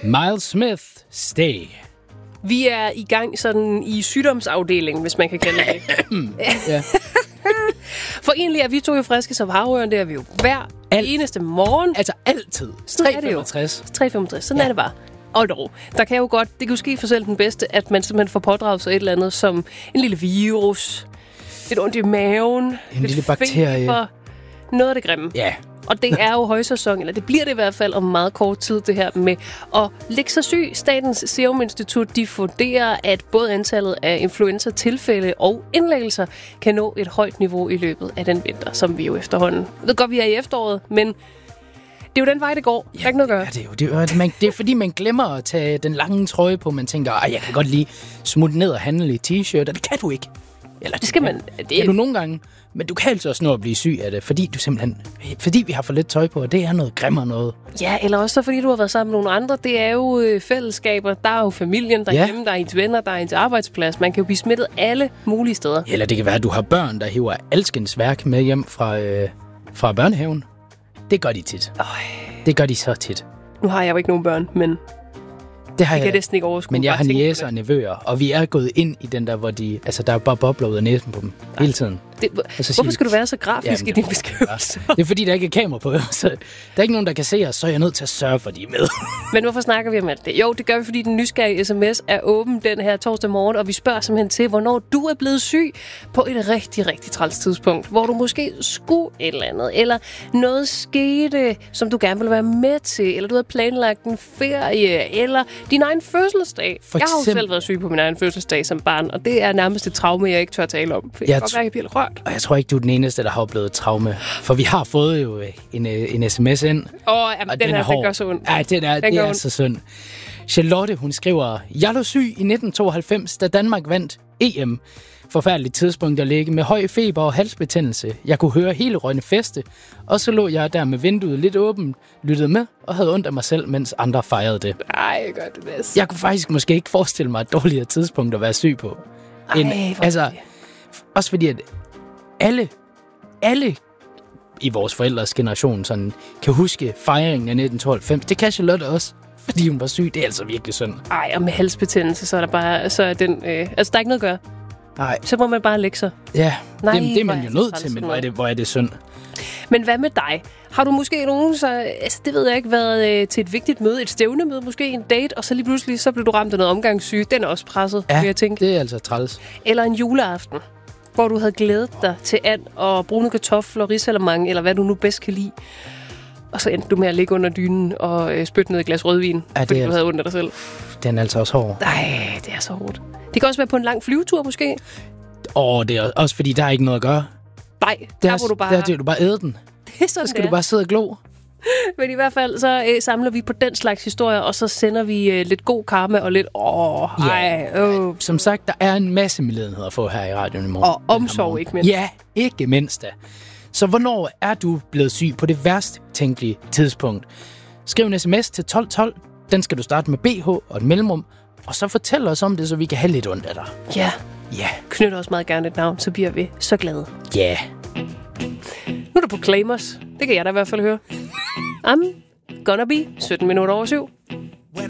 Miles Smith, Stay. Vi er i gang sådan i sygdomsafdelingen, hvis man kan kalde det. Ja. For egentlig er vi to jo friske som havørn, det er vi jo hver eneste morgen. Altså altid. 3,65. 3,65, sådan er det bare. Og dog, der kan jo godt, det kan jo ske for selv den bedste, at man simpelthen får pådraget sig et eller andet som en lille virus, lidt ondt i maven, en lille bakterie. Feber, noget af det grimme. Ja. Og det er jo højsæson, eller det bliver det i hvert fald om meget kort tid, det her med at ligge sig syg. Statens Serum Institut, de vurderer, at både antallet af influenza-tilfælde og indlæggelser kan nå et højt niveau i løbet af den vinter, som vi jo efterhånden. Jeg ved godt, vi er i efteråret, men det er jo den vej, det går. Der er ikke noget at gøre. Ja, det er fordi, man glemmer at tage den lange trøje på. Man tænker, jeg kan godt lige smutte ned og handle i t-shirt, og det kan du ikke. Eller det skal man. Det kan du nogle gange. Men du kan altså også nå at blive syg af det, fordi vi har for lidt tøj på, og det er noget grimmere noget. Ja, eller også fordi du har været sammen med nogle andre. Det er jo fællesskaber. Der er jo familien derhjemme, der er ens venner, der er ens arbejdsplads. Man kan jo blive smittet alle mulige steder. Eller det kan være, at du har børn, der hiver alskens værk med hjem fra børnehaven. Det gør de tit. Det gør de så tit. Nu har jeg jo ikke nogen børn, men det kan næsten ikke overskue. Men jeg har niæser og nevøer, og vi er gået ind i den der, hvor der er bare bobler ud af næsen på dem hele tiden. Hvorfor skal du være så grafisk i din beskrivelse? Det er fordi, der ikke er kamera på. Så der er ikke nogen, der kan se os, så er jeg nødt til at sørge for, at de er med. Men hvorfor snakker vi om alt det? Jo, det gør vi, fordi den nysgerrige sms er åben den her torsdag morgen, og vi spørger simpelthen til, hvornår du er blevet syg på et rigtig, rigtig træls tidspunkt, hvor du måske skulle et eller andet, eller noget skete, som du gerne ville være med til, eller du havde planlagt en ferie, eller din egen fødselsdag. Jeg har jo selv været syg på min egen fødselsdag som barn, og det er nærmest et traume, jeg ikke tør tale om. For jeg kan godt være, jeg bliver rørt. Og jeg tror ikke, du er den eneste, der har oplevet traume. For vi har fået jo en sms ind. Og den gør så ondt. Ja, det er så synd. Charlotte, hun skriver, jeg lå syg i 1992, da Danmark vandt EM. Forfærdeligt tidspunkt at ligge med høj feber og halsbetændelse. Jeg kunne høre hele Rønne feste, og så lå jeg der med vinduet lidt åbent, lyttede med og havde ondt af mig selv, mens andre fejrede det. Ej, gør det bedst. Jeg kunne faktisk måske ikke forestille mig et dårligere tidspunkt at være syg på. Også fordi, at alle i vores forældres generation sådan, kan huske fejringen af 1992. Det kan Charlotte også, fordi hun var syg. Det er altså virkelig synd. Ej, og med halsbetændelse, så er der bare... der er ikke noget at gøre. Nej. Så må man bare lægge sig. Ja, det er man jo nødt til, men hvor er det synd. Men hvad med dig? Har du måske det ved jeg ikke, været til et vigtigt møde, et stævnemøde, måske en date, og så lige pludselig, så blev du ramt af noget omgangssyge. Den er også presset, vil jeg tænke. Det er altså træls. Eller en juleaften, hvor du havde glædet dig til and og brune kartofler, risalamande, eller hvad du nu bedst kan lide. Og så endte du med at ligge under dynen og spytte ned et glas rødvin, fordi du havde ondt af dig selv. Den er altså også hård. Nej, det er så hårdt. Det kan også være på en lang flyvetur, måske. Det er også fordi, der er ikke noget at gøre. Nej, der må du bare... Der du bare æde den. Det er sådan, så skal du bare sidde og glo. Men i hvert fald, så samler vi på den slags historier, og så sender vi lidt god karma og lidt... Som sagt, der er en masse medlidenhed at få her i radioen i morgen. Og omsorg, ikke mindst. Ja, ikke mindst da. Så hvornår er du blevet syg på det værst tænkelige tidspunkt? Skriv en sms til 1212. Den skal du starte med BH og et mellemrum. Og så fortæl os om det, så vi kan have lidt ondt af dig. Ja. Ja. Knyt også meget gerne et navn, så bliver vi så glade. Ja. Nu er der på Proclaimers. Det kan jeg da i hvert fald høre. I'm gonna be 17 minutter over 7.